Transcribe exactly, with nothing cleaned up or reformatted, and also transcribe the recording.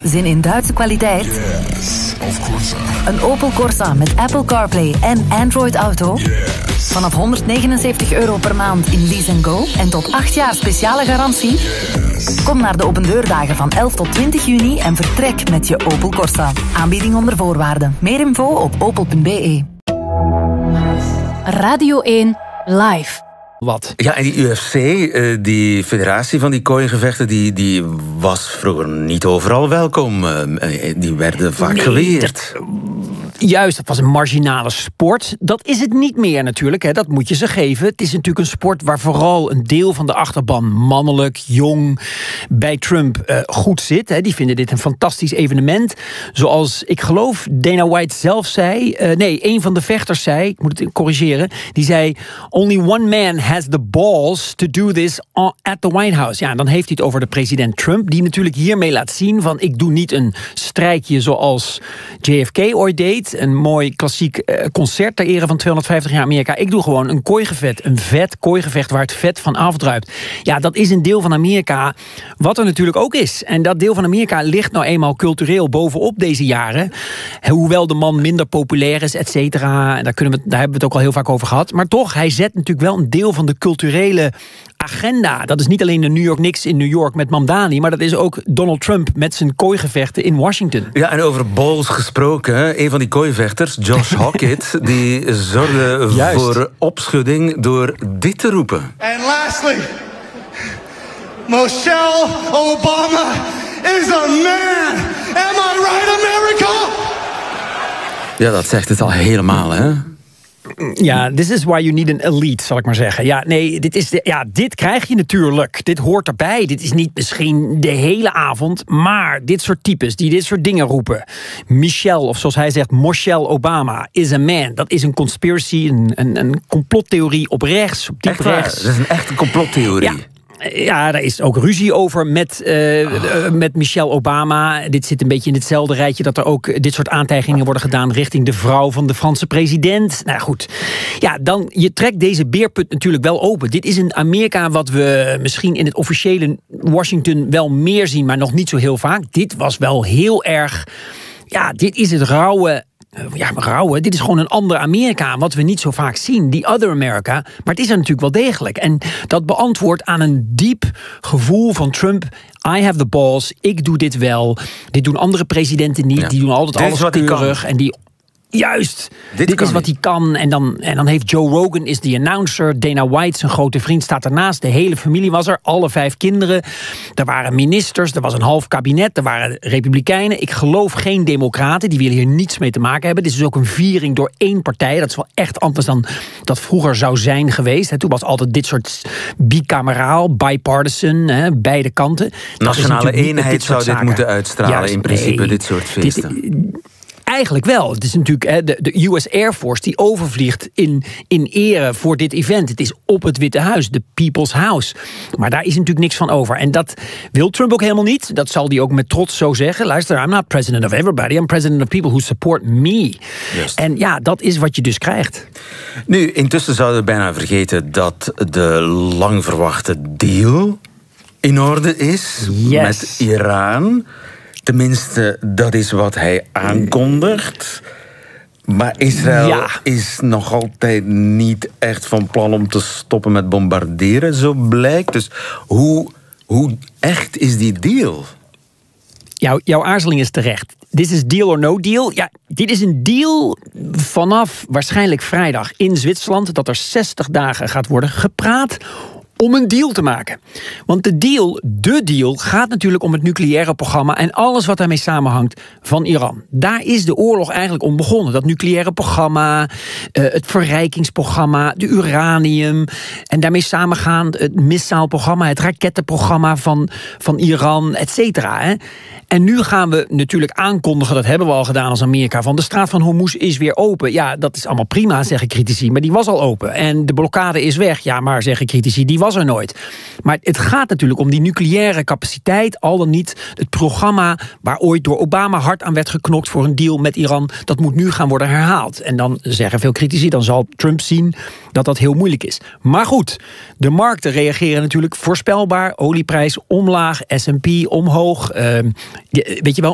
Zin in Duitse kwaliteit? Yes, of course. Een Opel Corsa met Apple CarPlay en Android Auto? Yes. Vanaf honderdnegenenzeventig euro per maand in Lease and Go en tot acht jaar speciale garantie? Yes. Kom naar de opendeurdagen van elf tot twintig juni en vertrek met je Opel Corsa. Aanbieding onder voorwaarden. Meer info op opel punt b e. Radio één Live. Wat? Ja, en die U F C, uh, die federatie van die kooiengevechten, die, die was vroeger niet overal welkom. Uh, die werden vaak Nee, geweerd. dat- Juist, dat was een marginale sport. Dat is het niet meer natuurlijk, hè. Dat moet je ze geven. Het is natuurlijk een sport waar vooral een deel van de achterban mannelijk, jong, bij Trump uh, goed zit. Hè. Die vinden dit een fantastisch evenement. Zoals, ik geloof, Dana White zelf zei... Uh, nee, een van de vechters zei, ik moet het corrigeren... die zei, only one man has the balls to do this at the White House. Ja, dan heeft hij het over de president Trump... die natuurlijk hiermee laat zien van... ik doe niet een strijkje zoals J F K ooit deed... een mooi klassiek uh, concert ter ere van tweehonderdvijftig jaar Amerika. Ik doe gewoon een kooigevecht, een vet kooigevecht waar het vet van afdruipt. Ja, dat is een deel van Amerika wat er natuurlijk ook is. En dat deel van Amerika ligt nou eenmaal cultureel bovenop deze jaren. Hoewel de man minder populair is, et cetera. Daar, kunnen we, daar hebben we het ook al heel vaak over gehad. Maar toch, hij zet natuurlijk wel een deel van de culturele agenda. Dat is niet alleen de New York Knicks in New York met Mamdani, maar dat is ook Donald Trump met zijn kooigevechten in Washington. Ja, en over balls gesproken, een van die kooienvechters, Josh Hockett, die zorgde Juist. voor opschudding door dit te roepen. And lastly, Michelle Obama is a man. Am I right, America? Ja, dat zegt het al helemaal, hè? Ja, this is why you need an elite, zal ik maar zeggen. Ja, nee, dit, is de, ja, dit krijg je natuurlijk. Dit hoort erbij. Dit is niet misschien de hele avond, maar dit soort types die dit soort dingen roepen. Michelle, of zoals hij zegt, Michelle Obama is a man. Dat is een conspiracy, een, een, een complottheorie op rechts, op diep Echt waar, rechts. dat is een echte complottheorie. Ja. Ja, daar is ook ruzie over met, uh, oh. met Michelle Obama. Dit zit een beetje in hetzelfde rijtje dat er ook dit soort aantijgingen worden gedaan richting de vrouw van de Franse president. Nou goed, ja, dan je trekt deze beerput natuurlijk wel open. Dit is een Amerika wat we misschien in het officiële Washington wel meer zien, maar nog niet zo heel vaak. Dit was wel heel erg, ja, dit is het rauwe. Ja, maar rauwe, dit is gewoon een ander Amerika, wat we niet zo vaak zien. Die other America, maar het is er natuurlijk wel degelijk. En dat beantwoordt aan een diep gevoel van Trump. I have the balls, ik doe dit wel. Dit doen andere presidenten niet, ja. Die doen altijd dit alles keurig. En die... Juist, dit, dit is wat hij kan. En dan, en dan heeft Joe Rogan, is die announcer. Dana White, zijn grote vriend, staat ernaast. De hele familie was er, alle vijf kinderen. Er waren ministers, er was een half kabinet. Er waren republikeinen. Ik geloof geen democraten, die willen hier niets mee te maken hebben. Dit is dus ook een viering door één partij. Dat is wel echt anders dan dat vroeger zou zijn geweest. Toen was altijd dit soort bicameraal, bipartisan, hè, beide kanten. Nationale eenheid dit zou dit zaken. moeten uitstralen. Juist, in principe, nee, dit soort feesten. Dit, Eigenlijk wel. Het is natuurlijk hè, de, de U S Air Force die overvliegt in, in ere voor dit event. Het is op het Witte Huis, de People's House. Maar daar is natuurlijk niks van over. En dat wil Trump ook helemaal niet. Dat zal hij ook met trots zo zeggen. Luister, I'm not president of everybody. I'm president of people who support me. Just. En ja, dat is wat je dus krijgt. Nu, intussen zouden we bijna vergeten dat de lang verwachte deal in orde is Yes. met Iran. Tenminste, dat is wat hij aankondigt. Maar Israël Ja. is nog altijd niet echt van plan om te stoppen met bombarderen, zo blijkt. Dus hoe, hoe echt is die deal? Jouw, jouw aarzeling is terecht. Dit is deal or no deal. Ja, dit is een deal vanaf waarschijnlijk vrijdag in Zwitserland, dat er zestig dagen gaat worden gepraat om een deal te maken. Want de deal, de deal, gaat natuurlijk om het nucleaire programma en alles wat daarmee samenhangt van Iran. Daar is de oorlog eigenlijk om begonnen. Dat nucleaire programma, uh, het verrijkingsprogramma, de uranium en daarmee samengaand het missaalprogramma, het rakettenprogramma van, van Iran, et cetera. Hè. En nu gaan we natuurlijk aankondigen, dat hebben we al gedaan als Amerika, van de straat van Hormuz is weer open. Ja, dat is allemaal prima, zeggen critici, maar die was al open. En de blokkade is weg. Ja, maar zeggen critici, die was er nooit. Maar het gaat natuurlijk om die nucleaire capaciteit, al dan niet het programma waar ooit door Obama hard aan werd geknokt voor een deal met Iran, dat moet nu gaan worden herhaald. En dan zeggen veel critici, dan zal Trump zien dat dat heel moeilijk is. Maar goed, de markten reageren natuurlijk voorspelbaar. Olieprijs omlaag, S en P omhoog. Uh, weet je wel,